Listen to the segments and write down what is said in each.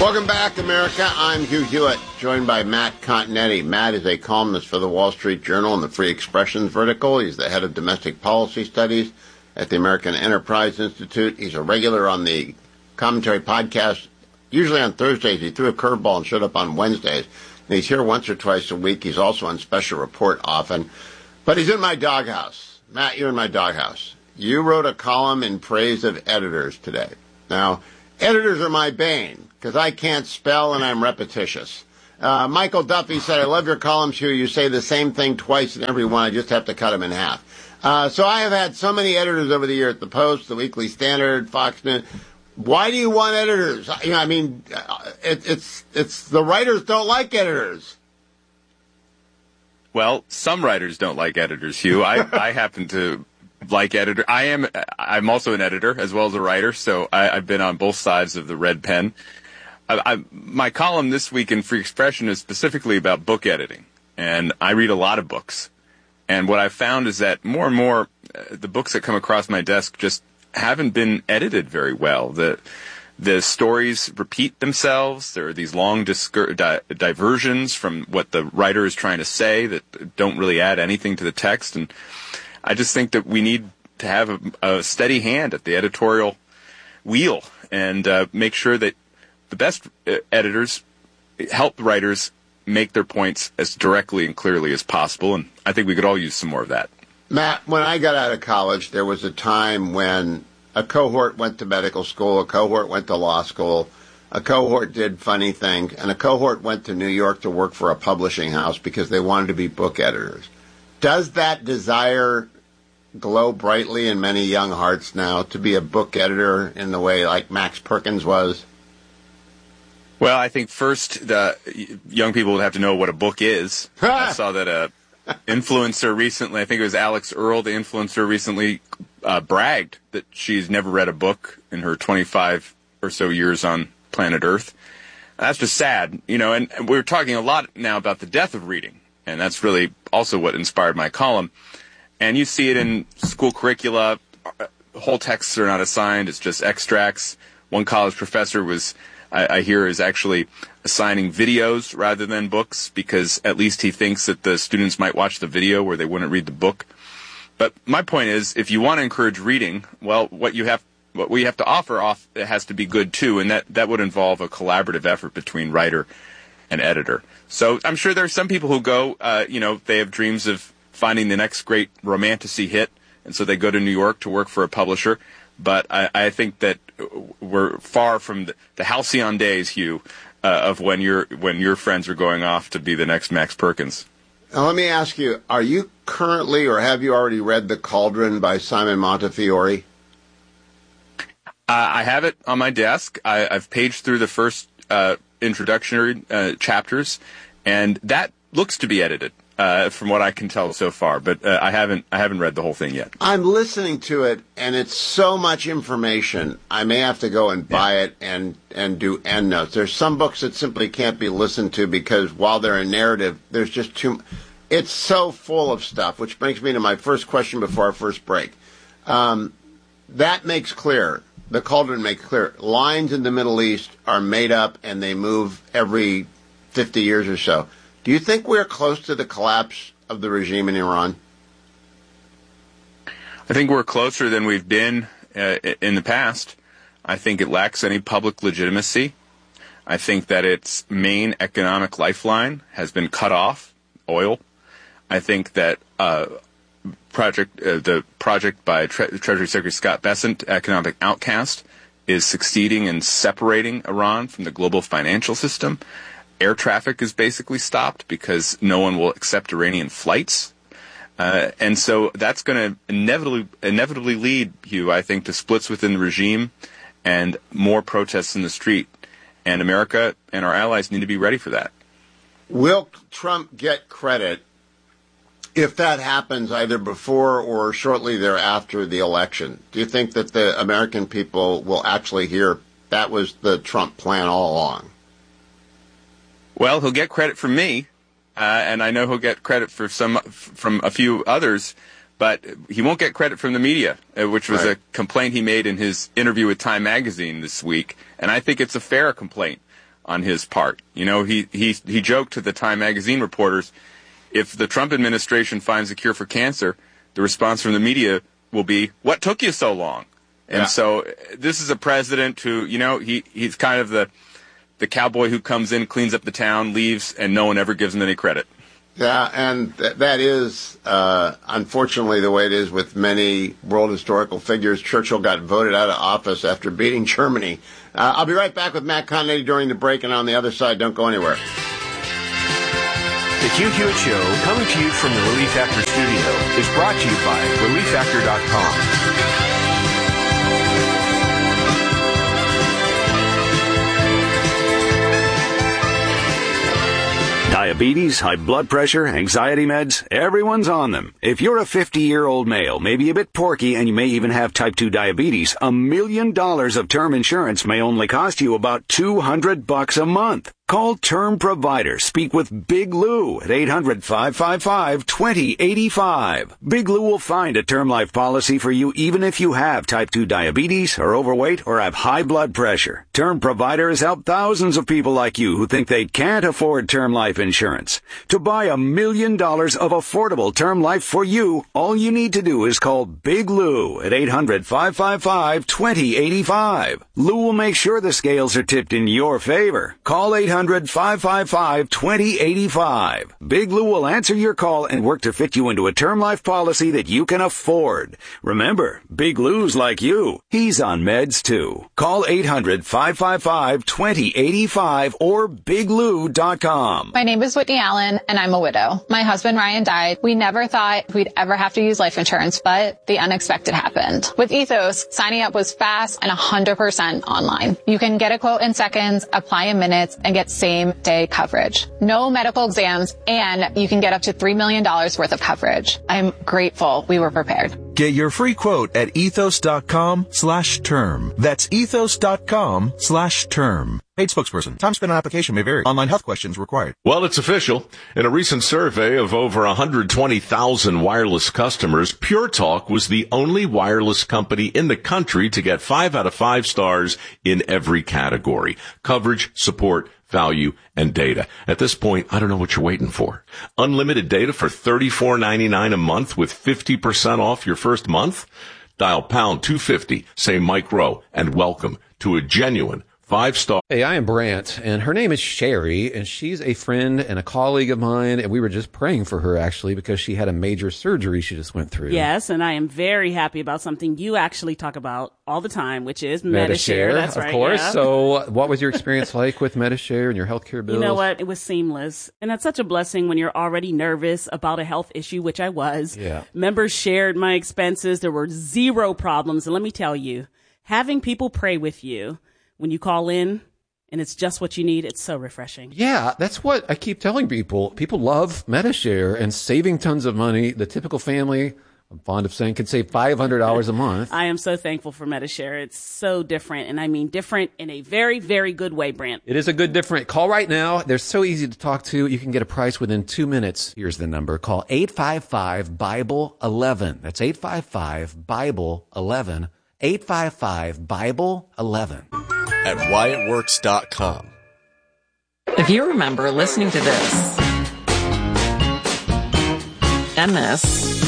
Welcome back, America. I'm Hugh Hewitt, joined by Matt Continetti. Matt is a columnist for the Wall Street Journal and the Free Expressions vertical. He's the head of domestic policy studies at the American Enterprise Institute. He's a regular on the commentary podcast, usually on Thursdays. He threw a curveball and showed up on Wednesdays. And he's here once or twice a week. He's also on Special Report often. But he's in my doghouse. Matt, you're in my doghouse. You wrote a column in praise of editors today. Now, editors are my bane, because I can't spell and I'm repetitious. Michael Duffy said, I love your columns, Hugh. You say the same thing twice in every one. I just have to cut them in half. So I have had so many editors over the year at the Post, the Weekly Standard, Fox News. Why do you want editors? It's the writers don't like editors. Well, some writers don't like editors, Hugh. I happen to like editor. I'm also an editor as well as a writer, so I've been on both sides of the red pen. My column this week in Free Expression is specifically about book editing, and I read a lot of books. And what I've found is that more and more the books that come across my desk just haven't been edited very well. The stories repeat themselves. There are these long diversions from what the writer is trying to say that don't really add anything to the text. And I just think that we need to have a steady hand at the editorial wheel and make sure that the best editors help writers make their points as directly and clearly as possible. And I think we could all use some more of that. Matt, when I got out of college, there was a time when a cohort went to medical school, a cohort went to law school, a cohort did funny things, and a cohort went to New York to work for a publishing house because they wanted to be book editors. Does that desire glow brightly in many young hearts now to be a book editor in the way like Max Perkins was? Well, I think first the young people would have to know what a book is. I saw that influencer recently, I think it was Alex Earl, the influencer recently bragged that she's never read a book in her 25 or so years on planet Earth. That's just sad, and we're talking a lot now about the death of reading, and that's really also what inspired my column. And you see it in school curricula. Whole texts are not assigned. It's just extracts. One college professor I hear is actually assigning videos rather than books because at least he thinks that the students might watch the video where they wouldn't read the book. But my point is, if you want to encourage reading, well, what we have to offer it has to be good too, and that would involve a collaborative effort between writer and editor. So I'm sure there are some people who go, they have dreams of finding the next great romantasy hit, and so they go to New York to work for a publisher. But I think that we're far from the halcyon days, Hugh, of when your friends are going off to be the next Max Perkins. Now, let me ask you, are you currently or have you already read The Cauldron by Simon Montefiore? I have it on my desk. I've paged through the first introductory chapters, and that looks to be edited. From what I can tell so far, but I haven't read the whole thing yet. I'm listening to it, and it's so much information. I may have to go and buy it and do endnotes. There's some books that simply can't be listened to because while they're a narrative, there's just too. It's so full of stuff, which brings me to my first question before our first break. That makes clear. The Cauldron makes clear. Lines in the Middle East are made up, and they move every 50 years or so. Do you think we're close to the collapse of the regime in Iran? I think we're closer than we've been in the past. I think it lacks any public legitimacy. I think that its main economic lifeline has been cut off, oil. I think that the project by Treasury Secretary Scott Bessent, Economic Outcast, is succeeding in separating Iran from the global financial system. Air traffic is basically stopped because no one will accept Iranian flights. And so that's going to inevitably lead, Hugh, I think, to splits within the regime and more protests in the street. And America and our allies need to be ready for that. Will Trump get credit if that happens either before or shortly thereafter the election? Do you think that the American people will actually hear that was the Trump plan all along? Well, he'll get credit from me, and I know he'll get credit from a few others, but he won't get credit from the media, which was a complaint he made in his interview with Time Magazine this week, and I think it's a fair complaint. on his part. You know, he joked to the Time magazine reporters, if the Trump administration finds a cure for cancer, the response from the media will be, what took you so long? And so this is a president who, you know, he's kind of the cowboy who comes in, cleans up the town, leaves, and no one ever gives him any credit. Yeah, and that is, unfortunately, the way it is with many world historical figures. Churchill got voted out of office after beating Germany. I'll be right back with Matt Continetti during the break, and on the other side, don't go anywhere. The Hugh Hewitt Show, coming to you from the Relief Factor studio, is brought to you by ReliefFactor.com. Diabetes, high blood pressure, anxiety meds, everyone's on them. If you're a 50-year-old male, maybe a bit porky, and you may even have type 2 diabetes, $1 million of term insurance may only cost you about $200 a month. Call Term Provider. Speak with Big Lou at 800-555-2085. Big Lou will find a term life policy for you even if you have type 2 diabetes, are overweight, or have high blood pressure. Term Provider has helped thousands of people like you who think they can't afford term life insurance. To buy $1 million of affordable term life for you, all you need to do is call Big Lou at 800-555-2085. Lou will make sure the scales are tipped in your favor. Call 800-555-2085. Big Lou will answer your call and work to fit you into a term life policy that you can afford. Remember, Big Lou's like you. He's on meds too. Call 800-555-2085 or biglou.com. My name is Whitney Allen, and I'm a widow. My husband Ryan died. We never thought we'd ever have to use life insurance, but the unexpected happened. With Ethos, signing up was fast and 100% online. You can get a quote in seconds, apply in minutes, and get same-day coverage. No medical exams, and you can get up to $3 million worth of coverage. I'm grateful we were prepared. Get your free quote at ethos.com/term. That's ethos.com/term. Paid spokesperson. Time spent on application may vary. Online health questions required. Well, it's official. In a recent survey of over 120,000 wireless customers, Pure Talk was the only wireless company in the country to get 5 out of 5 stars in every category: coverage, support, value, and data. At this point, I don't know what you're waiting for. Unlimited data for $34.99 a month with 50% off your first month? Dial pound 250, say Mike Rowe, and welcome to a genuine 5-star. Hey, I am Brant, and her name is Sherry, and she's a friend and a colleague of mine, and we were just praying for her, actually, because she had a major surgery she just went through. Yes, and I am very happy about something you actually talk about all the time, which is Medi-Share. That's right. Of course. Yeah. So what was your experience like with Medi-Share and your healthcare bills? You know what? It was seamless. And that's such a blessing when you're already nervous about a health issue, which I was. Yeah. Members shared my expenses. There were 0 problems. And let me tell you, having people pray with you when you call in and it's just what you need, it's so refreshing. Yeah, that's what I keep telling people. People love Medi-Share and saving tons of money. The typical family, I'm fond of saying, can save $500 a month. I am so thankful for Medi-Share. It's so different, and I mean different in a very, very good way, Brant. It is a good different. Call right now. They're so easy to talk to. You can get a price within 2 minutes. Here's the number. Call 855-BIBLE-11. That's 855-BIBLE-11. 855-BIBLE-11. At WyattWorks.com. If you remember listening to this and this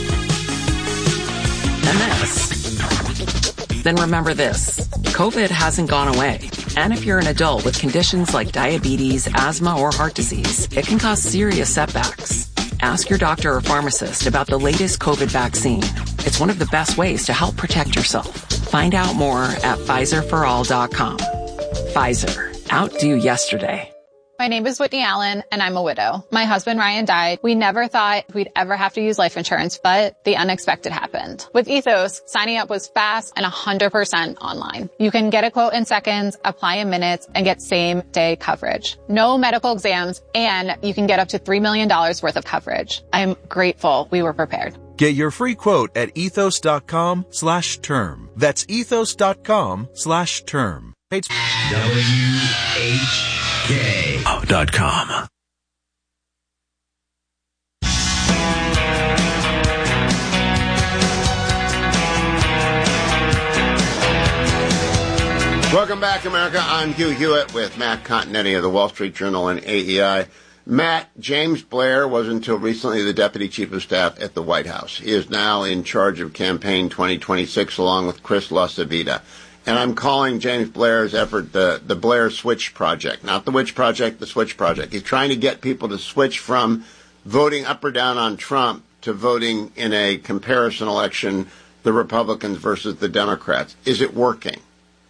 and this, then remember this. COVID hasn't gone away. And if you're an adult with conditions like diabetes, asthma, or heart disease, it can cause serious setbacks. Ask your doctor or pharmacist about the latest COVID vaccine. It's one of the best ways to help protect yourself. Find out more at PfizerForAll.com. Pfizer. Outdo yesterday. My name is Whitney Allen, and I'm a widow. My husband Ryan died. We never thought we'd ever have to use life insurance, but the unexpected happened. With Ethos, signing up was fast and 100% online. You can get a quote in seconds, apply in minutes, and get same-day coverage. No medical exams, and you can get up to $3 million worth of coverage. I'm grateful we were prepared. Get your free quote at ethos.com/term. That's ethos.com/term. Paid WHK.com. Welcome Welcome back, America. I'm Hugh Hewitt with Matt Continetti of the Wall Street Journal and AEI. Matt, James Blair was until recently the Deputy Chief of Staff at the White House. He is now in charge of Campaign 2026 along with Chris LaCivita. And I'm calling James Blair's effort the Blair Switch Project. Not the Witch Project, the Switch Project. He's trying to get people to switch from voting up or down on Trump to voting in a comparison election, the Republicans versus the Democrats. Is it working?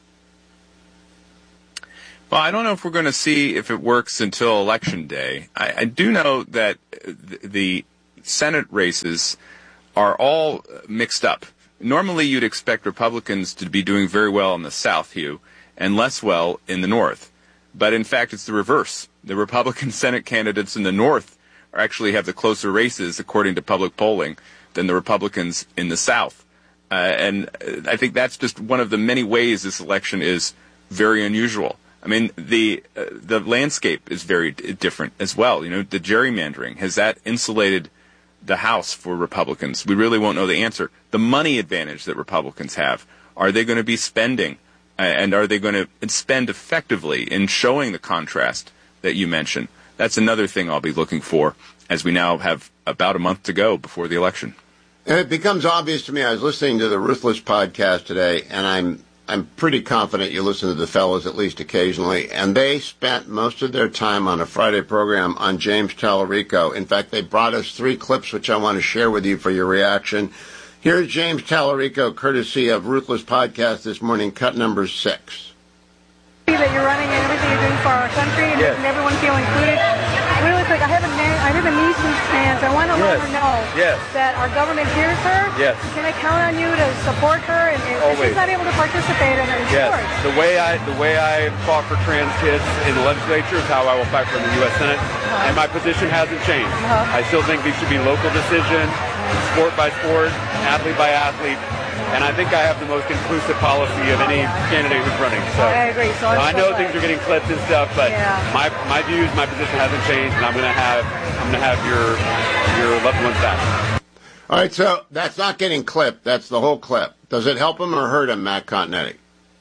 Well, I don't know if we're going to see if it works until Election Day. I do know that the Senate races are all mixed up. Normally, you'd expect Republicans to be doing very well in the South, Hugh, and less well in the North. But in fact, it's the reverse. The Republican Senate candidates in the North actually have the closer races, according to public polling, than the Republicans in the South. And I think that's just one of the many ways this election is very unusual. I mean, the landscape is very different as well. You know, the gerrymandering, has that insulated the House for Republicans? We really won't know the answer. The money advantage that Republicans have, are they going to be spending, and are they going to spend effectively in showing the contrast that you mentioned? That's another thing I'll be looking for as we now have about a month to go before the election. And it becomes obvious to me, I was listening to the Ruthless podcast today, and I'm pretty confident you listen to the fellows at least occasionally, and they spent most of their time on a Friday program on James Tallarico. In fact, they brought us 3 clips, which I want to share with you for your reaction. Here's James Tallarico, courtesy of Ruthless Podcast this morning, cut number 6. That you're running and everything you're doing for our country and making everyone feel included. Really quick, I have a niece who's trans. I want to let her know that our government hears her. Yes. Can I count on you to support her? And if she's not able to participate in her sports. The way I fought for trans kids in the legislature is how I will fight for in the U.S. Senate. And my position hasn't changed. I still think these should be local decisions, sport by sport, athlete by athlete. And I think I have the most inclusive policy of any candidate who's running. So I agree. So I know things are getting clipped and stuff, but my views, my position hasn't changed, and I'm going to have your loved ones back. All right, so that's not getting clipped. That's the whole clip. Does it help him or hurt him, Matt Continetti?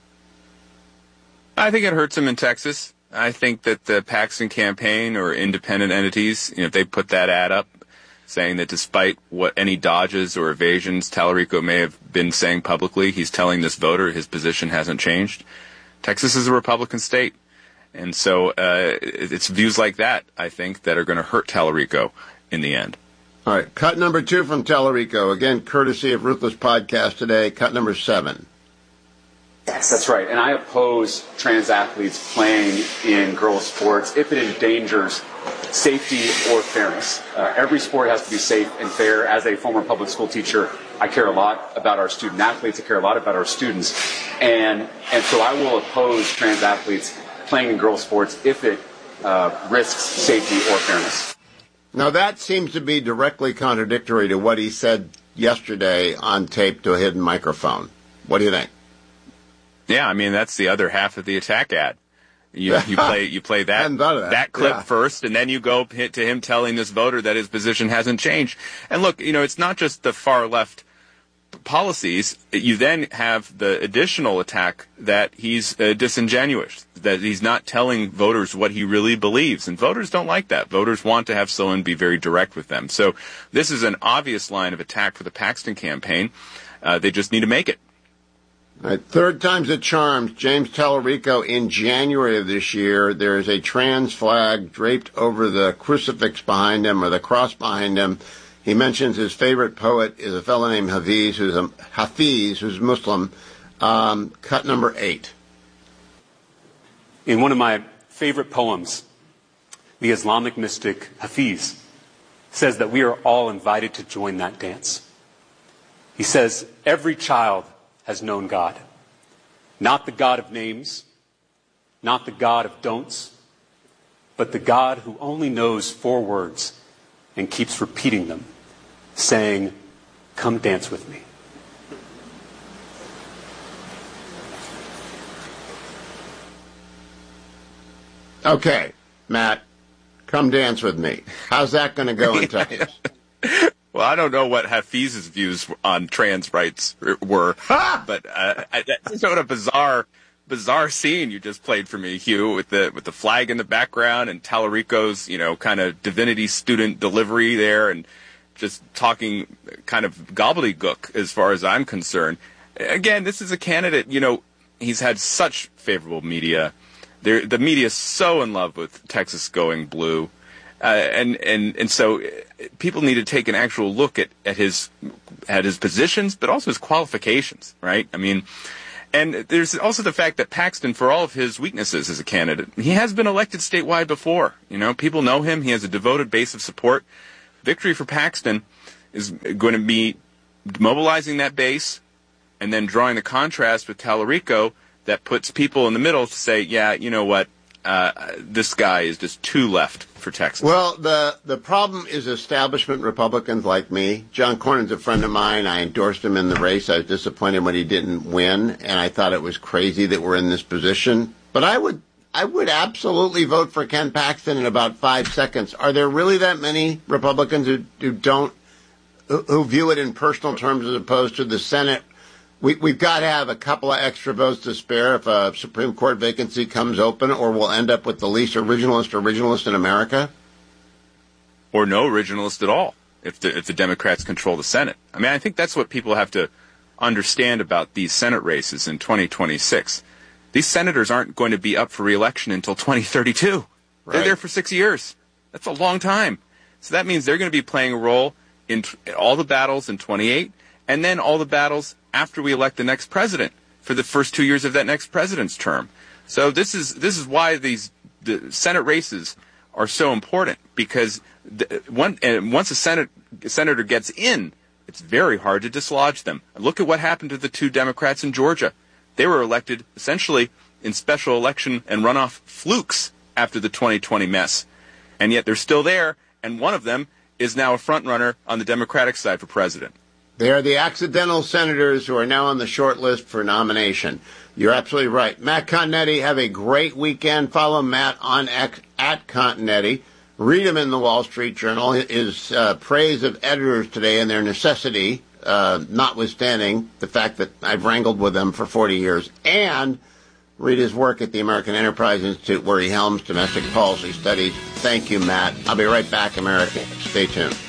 I think it hurts him in Texas. I think that the Paxton campaign or independent entities, if they put that ad up, saying that despite what any dodges or evasions Tallarico may have been saying publicly, he's telling this voter his position hasn't changed. Texas is a Republican state. And so it's views like that, I think, that are going to hurt Tallarico in the end. All right, cut number 2 from Tallarico. Again, courtesy of Ruthless Podcast today, cut number 7. Yes, that's right. And I oppose trans athletes playing in girls' sports if it endangers safety or fairness. Every sport has to be safe and fair. As a former public school teacher, I care a lot about our student athletes. I care a lot about our students. And so I will oppose trans athletes playing in girls' sports if it risks safety or fairness. Now, that seems to be directly contradictory to what he said yesterday on tape to a hidden microphone. What do you think? Yeah, I mean, that's the other half of the attack ad. You play that clip first, and then you go to him telling this voter that his position hasn't changed. And look, it's not just the far left policies. You then have the additional attack that he's disingenuous, that he's not telling voters what he really believes. And voters don't like that. Voters want to have someone be very direct with them. So this is an obvious line of attack for the Paxton campaign. They just need to make it. All right, third time's a charm. James Tallarico, in January of this year, there is a trans flag draped over the crucifix behind him, or the cross behind him. He mentions his favorite poet is a fellow named Hafiz, who's Muslim. Cut number 8. In one of my favorite poems, the Islamic mystic Hafiz says that we are all invited to join that dance. He says, every child has known God. Not the God of names, not the God of don'ts, but the God who only knows 4 words and keeps repeating them, saying, come dance with me. Okay, Matt, come dance with me. How's that going to go in Texas? Well, I don't know what Hafiz's views on trans rights were, but that's sort of bizarre bizarre scene you just played for me, Hugh, with the flag in the background and Tallarico's, kind of divinity student delivery there, and just talking kind of gobbledygook as far as I'm concerned. Again, this is a candidate, he's had such favorable media. The media is so in love with Texas going blue. And so people need to take an actual look at his positions, but also his qualifications, right? I mean, and there's also the fact that Paxton, for all of his weaknesses as a candidate, he has been elected statewide before. People know him. He has a devoted base of support. Victory for Paxton is going to be mobilizing that base and then drawing the contrast with Tallarico that puts people in the middle to say, yeah, you know what, this guy is just too left for Texas. Well, the problem is establishment Republicans like me. John Cornyn's a friend of mine. I endorsed him in the race. I was disappointed when he didn't win, and I thought it was crazy that we're in this position. But I would absolutely vote for Ken Paxton in about 5 seconds. Are there really that many Republicans who view it in personal terms as opposed to the Senate? We've got to have a couple of extra votes to spare if a Supreme Court vacancy comes open, or we'll end up with the least originalist in America. Or no originalist at all if the Democrats control the Senate. I mean, I think that's what people have to understand about these Senate races in 2026. These senators aren't going to be up for re-election until 2032. Right. They're there for 6 years. That's a long time. So that means they're going to be playing a role in all the battles in 28, and then all the battles after we elect the next president for the first 2 years of that next president's term. So this is why the Senate races are so important, because once a senator gets in, it's very hard to dislodge them. Look at what happened to the two Democrats in Georgia. They were elected essentially in special election and runoff flukes after the 2020 mess. And yet they're still there, and one of them is now a front runner on the Democratic side for president. They are the accidental senators who are now on the short list for nomination. You're absolutely right. Matt Continetti, have a great weekend. Follow Matt on X at Continetti. Read him in the Wall Street Journal. His praise of editors today and their necessity, notwithstanding the fact that I've wrangled with them for 40 years. And read his work at the American Enterprise Institute, where he helms domestic policy studies. Thank you, Matt. I'll be right back, America. Stay tuned.